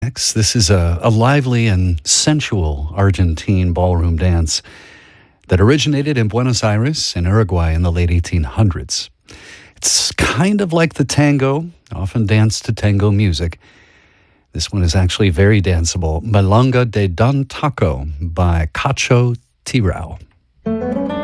next. This is a lively and sensual Argentine ballroom dance that originated in Buenos Aires in Uruguay in the late 1800s. It's kind of like the tango, often danced to tango music. This one is actually very danceable. Milonga de Don Taco by Cacho Tirao.